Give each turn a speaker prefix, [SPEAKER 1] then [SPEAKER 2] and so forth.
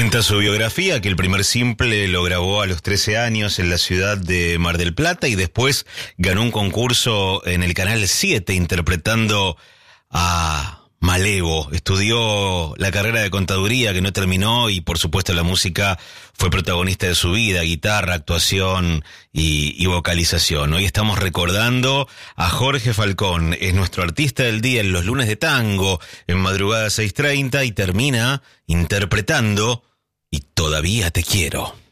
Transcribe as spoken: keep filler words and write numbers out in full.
[SPEAKER 1] Cuenta su biografía que el primer simple lo grabó a los trece años en la ciudad de Mar del Plata y después ganó un concurso en el Canal siete interpretando a Malevo. Estudió la carrera de contaduría que no terminó y por supuesto la música fue protagonista de su vida, guitarra, actuación y, y vocalización. Hoy estamos recordando a Jorge Falcón, es nuestro artista del día en los lunes de tango, en madrugada seis treinta y termina interpretando Y todavía te quiero.